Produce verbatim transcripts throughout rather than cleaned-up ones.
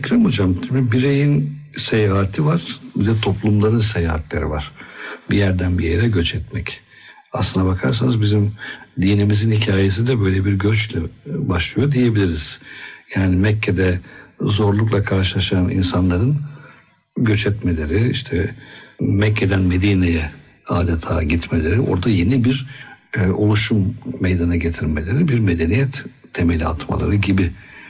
Ekrem Hocam, bireyin seyahati var, bir de toplumların seyahatleri var. Bir yerden bir yere göç etmek. Aslına bakarsanız bizim dinimizin hikayesi de böyle bir göçle başlıyor diyebiliriz. Yani Mekke'de zorlukla karşılaşan insanların göç etmeleri, işte Mekke'den Medine'ye adeta gitmeleri, orada yeni bir e, oluşum meydana getirmeleri, bir medeniyet temeli atmaları gibi.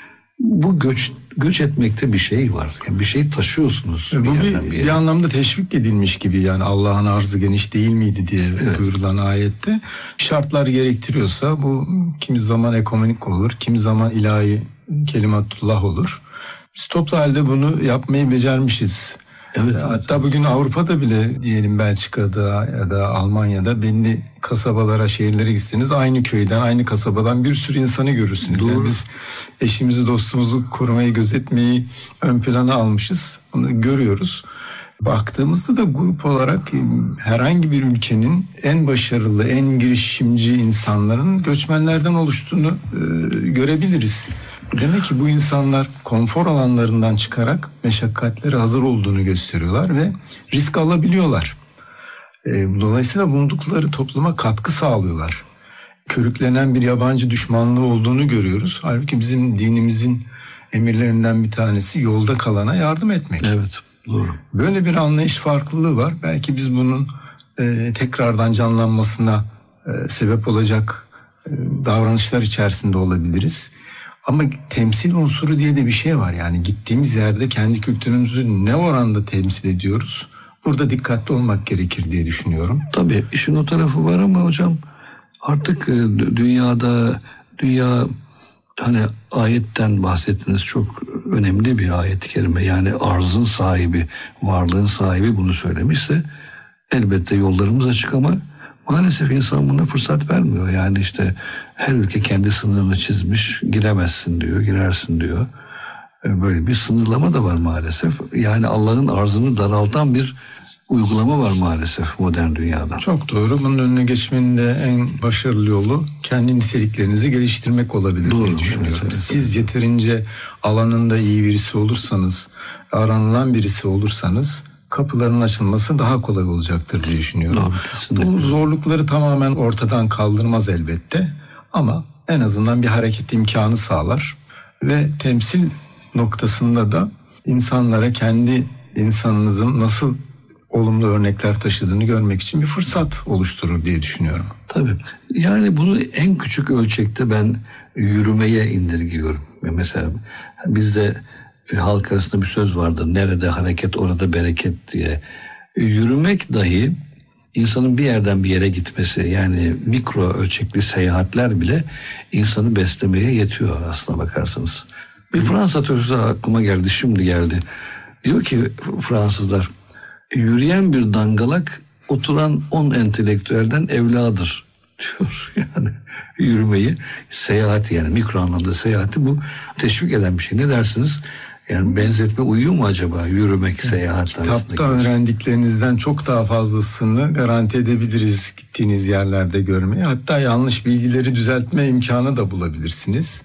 Bu göç göç etmekte bir şey var. Yani bir şey taşıyorsunuz. Bu bir, bir, bir, bir anlamda teşvik edilmiş gibi, yani Allah'ın arzı geniş değil miydi diye evet. buyurulan ayette. Şartlar gerektiriyorsa bu kimi zaman ekonomik olur, kimi zaman ilahi kelimatullah olur. Biz toplu halde bunu yapmayı becermişiz. Evet, hatta bugün Avrupa'da bile, diyelim Belçika'da ya da Almanya'da belli kasabalara, şehirlere gitseniz aynı köyden, aynı kasabadan bir sürü insanı görürsünüz. Doğru. Yani biz eşimizi, dostumuzu korumayı, gözetmeyi ön plana almışız. Onu görüyoruz. Baktığımızda da grup olarak herhangi bir ülkenin en başarılı, en girişimci insanların göçmenlerden oluştuğunu e, görebiliriz. Demek ki bu insanlar konfor alanlarından çıkarak meşakkatlere hazır olduğunu gösteriyorlar ve risk alabiliyorlar. E, dolayısıyla bulundukları topluma katkı sağlıyorlar. Körüklenen bir yabancı düşmanlığı olduğunu görüyoruz. Halbuki bizim dinimizin emirlerinden bir tanesi yolda kalana yardım etmek. Evet, doğru. Böyle bir anlayış farklılığı var. Belki biz bunun e, tekrardan canlanmasına e, sebep olacak e, davranışlar içerisinde olabiliriz. Ama temsil unsuru diye de bir şey var. Yani gittiğimiz yerde kendi kültürümüzü ne oranda temsil ediyoruz? Burada dikkatli olmak gerekir diye düşünüyorum. Tabii işin o tarafı var ama hocam artık dünyada, dünya hani ayetten bahsettiniz, çok önemli bir ayet-i kerime. Yani arzın sahibi, varlığın sahibi bunu söylemişse elbette yollarımız açık ama maalesef insan buna fırsat vermiyor. Yani işte her ülke kendi sınırını çizmiş, giremezsin diyor, girersin diyor. Böyle bir sınırlama da var maalesef. Yani Allah'ın arzını daraltan bir uygulama var maalesef modern dünyada. Çok doğru. Bunun önüne geçmenin de en başarılı yolu kendi niteliklerinizi geliştirmek olabilir doğru, diye düşünüyorum. Evet, evet. Siz yeterince alanında iyi birisi olursanız, aranılan birisi olursanız kapıların açılması daha kolay olacaktır diye düşünüyorum. Doğru, bu zorlukları tamamen ortadan kaldırmaz elbette ama en azından bir hareket imkanı sağlar ve temsil noktasında da insanlara kendi insanınızın nasıl olumlu örnekler taşıdığını görmek için bir fırsat oluşturur diye düşünüyorum. Tabii. Yani bunu en küçük ölçekte ben yürümeye indirgiyorum. Mesela bizde halk arasında bir söz vardır. Nerede hareket orada bereket diye. Yürümek dahi insanın bir yerden bir yere gitmesi, yani mikro ölçekli seyahatler bile insanı beslemeye yetiyor aslına bakarsanız. Bir Fransa sözü aklıma geldi, şimdi geldi. Diyor ki Fransızlar, yürüyen bir dangalak oturan on entelektüelden evladır diyor. Yani yürümeyi, seyahati, yani mikro anlamda seyahati bu teşvik eden bir şey. Ne dersiniz? Yani benzetme uyuyor mu acaba yürümek, seyahat arasındaki? Kitapta öğrendiklerinizden çok daha fazlasını garanti edebiliriz gittiğiniz yerlerde görmeye. Hatta yanlış bilgileri düzeltme imkanı da bulabilirsiniz.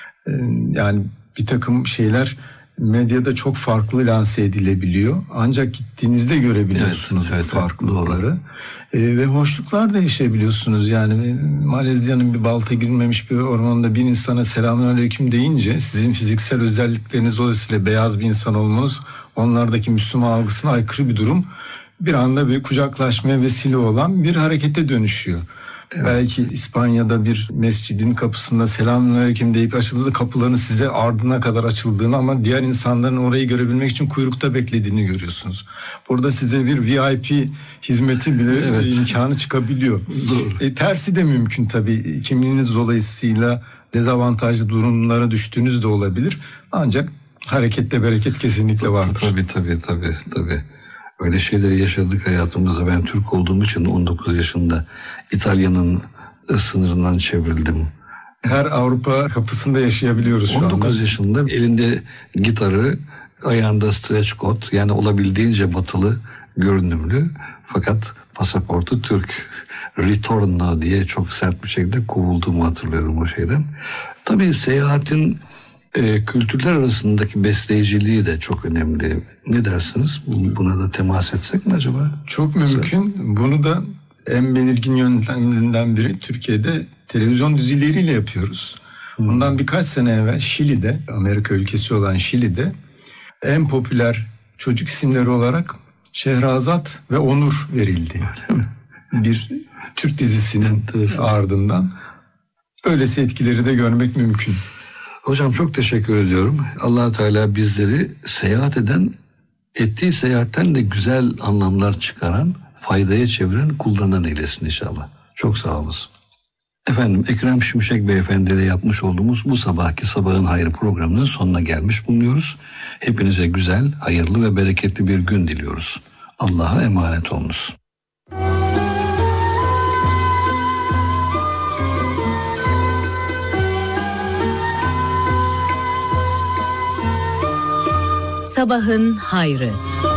Yani bir takım şeyler medyada çok farklı lanse edilebiliyor. Ancak gittiğinizde görebiliyorsunuz evet, evet, farklılıkları. Ee, ve hoşluklar da yaşayabiliyorsunuz. Yani Malezya'nın bir balta girilmemiş bir ormanda bir insana selamünaleyküm deyince sizin fiziksel özellikleriniz dolayısıyla beyaz bir insan olmanız onlardaki Müslüman algısına aykırı bir durum. Bir anda bir kucaklaşmaya vesile olan bir harekete dönüşüyor. Evet. Belki İspanya'da bir mescidin kapısında selamünaleyküm deyip açıldığında kapıların size ardına kadar açıldığını ama diğer insanların orayı görebilmek için kuyrukta beklediğini görüyorsunuz. Burada size bir V I P hizmeti bile evet. imkanı çıkabiliyor. E, tersi de mümkün tabii. Kimliğiniz dolayısıyla dezavantajlı durumlara düştüğünüz de olabilir. Ancak harekette bereket kesinlikle vardır. Tabii tabii tabii tabii. Öyle şeyleri yaşadık hayatımızda. Ben Türk olduğum için on dokuz yaşında İtalya'nın sınırından çevrildim. Her Avrupa kapısında yaşayabiliyoruz şu anda. on dokuz yaşında elinde gitarı, ayağında stretch coat, yani olabildiğince batılı görünümlü fakat pasaportu Türk. Ritorno diye çok sert bir şekilde kovulduğumu hatırlıyorum o şeyden. Tabii seyahatin e, kültürler arasındaki besleyiciliği de çok önemli. Ne dersiniz? Buna da temas etsek mi acaba? Çok mümkün. Bunu da en belirgin yöntemlerinden biri Türkiye'de televizyon dizileriyle yapıyoruz. Hmm. Bundan birkaç sene evvel Şili'de, Amerika ülkesi olan Şili'de en popüler çocuk isimleri olarak Şehrazat ve Onur verildi. Bir Türk dizisinin ardından. Öylesi etkileri de görmek mümkün. Hocam çok teşekkür ediyorum. Allah Teala bizleri seyahat eden, ettiği seyahatten de güzel anlamlar çıkaran, faydaya çeviren, kullanan eylesin inşallah. Çok sağ olasın. Efendim, Ekrem Şimşek Beyefendi ile yapmış olduğumuz bu sabahki Sabahın Hayrı programının sonuna gelmiş bulunuyoruz. Hepinize güzel, hayırlı ve bereketli bir gün diliyoruz. Allah'a emanet olunuz. Sabahın Hayrı.